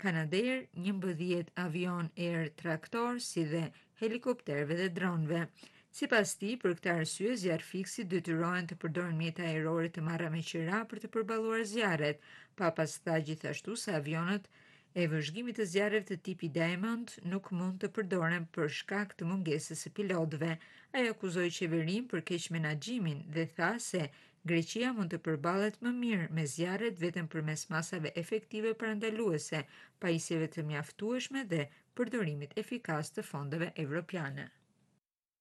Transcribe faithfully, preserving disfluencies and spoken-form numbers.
Canadair, njëmbëdhjetë avion Air traktor, si dhe helikopterëve dhe dronëve. Sipas tij, për këtë arsye, zjarrfikësit detyrohen të përdorin mjete ajrore të marra me qira për të përballuar zjarret. Papas tha gjithashtu se avionët e vëzhgimit të zjarreve të tipi Diamond nuk mund të përdoren për shkak të mungesës së pilotëve. Ai akuzoi qeverinë për keq menaxhimin dhe tha se Greqia mund të përballet më mirë me zjarret vetëm përmes masave efektive parandaluese, pajisjeve të mjaftueshme dhe përdorimit efikas të fondeve evropiane.